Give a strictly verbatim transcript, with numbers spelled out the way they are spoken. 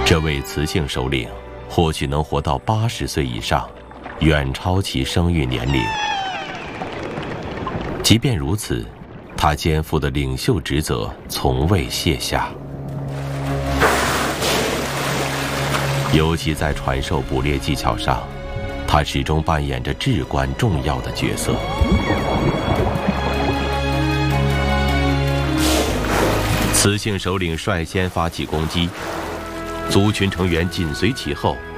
这位雌性首领或许能活到八十岁以上，远超其生育年龄。即便如此，他肩负的领袖职责从未卸下。尤其在传授捕猎技巧上，他始终扮演着至关重要的角色。雌性首领率先发起攻击，族群成员紧随其后，